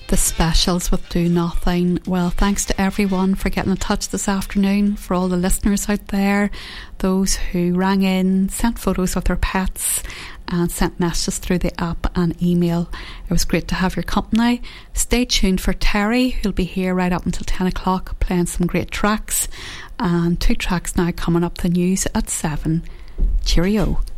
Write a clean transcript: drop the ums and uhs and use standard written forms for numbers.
The specials with Do Nothing. Well, thanks to everyone for getting in touch this afternoon, for all the listeners out there, those who rang in, sent photos of their pets and sent messages through the app and email. It was great to have your company. Stay tuned for Terry, who'll be here right up until 10 o'clock playing some great tracks, and 2 tracks now coming up, the news at 7. Cheerio.